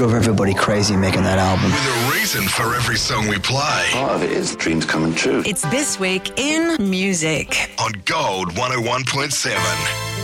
drove everybody crazy making that album. With a reason for every song we play. Part of it is dreams coming true. It's This Week in Music On Gold 101.7.